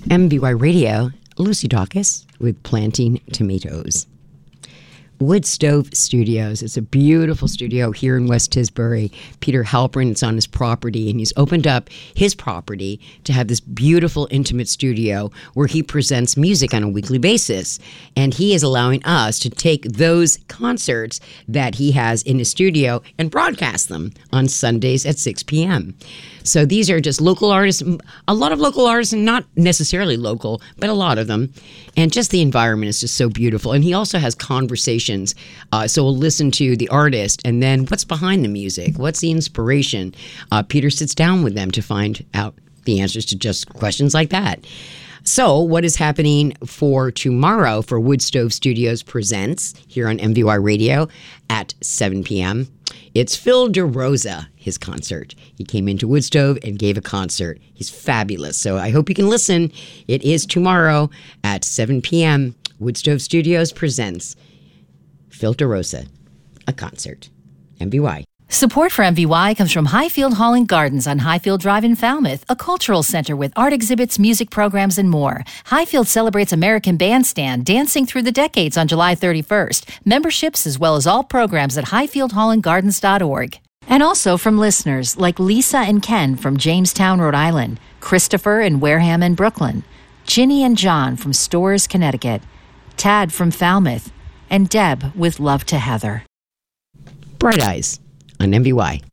MVY Radio, Lucy Dawkins with Planting Tomatoes. Wood Stove Studios. It's a beautiful studio here in West Tisbury. Peter Halpern is on his property, and he's opened up his property to have this beautiful, intimate studio where he presents music on a weekly basis. And he is allowing us to take those concerts that he has in his studio and broadcast them on Sundays at 6 p.m. So these are just local artists, a lot of local artists, and not necessarily local, but a lot of them. And just the environment is just so beautiful. And he also has conversations. So we'll listen to the artist and then what's behind the music, what's the inspiration. Peter sits down with them to find out the answers to just questions like that. So what is happening for tomorrow for Wood Stove Studios Presents here on MVY Radio at 7 p.m.? It's Phil DeRosa, his concert. He came into Wood Stove and gave a concert. He's fabulous. So I hope you can listen. It is tomorrow at 7 p.m. Wood Stove Studios presents Phil DeRosa, a concert. MVY. Support for MVY comes from Highfield Hall and Gardens on Highfield Drive in Falmouth, a cultural center with art exhibits, music programs, and more. Highfield celebrates American Bandstand, dancing through the decades on July 31st. Memberships as well as all programs at highfieldhallandgardens.org. And also from listeners like Lisa and Ken from Jamestown, Rhode Island, Christopher in Wareham and Brooklyn, Ginny and John from Storrs, Connecticut, Tad from Falmouth, and Deb with Love to Heather. Bright Eyes on MVY.